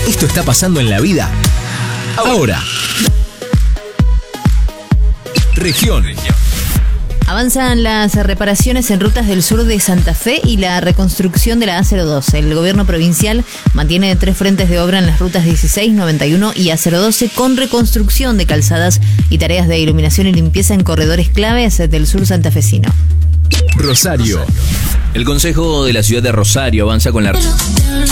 Esto está pasando en la vida ahora. Región. Avanzan las reparaciones en rutas del sur de Santa Fe y la reconstrucción de la A02. El gobierno provincial mantiene 3 frentes de obra en las rutas 16, 91 y A012 con reconstrucción de calzadas y tareas de iluminación y limpieza en corredores claves del sur santafesino. Rosario. El Consejo de la Ciudad de Rosario avanza con la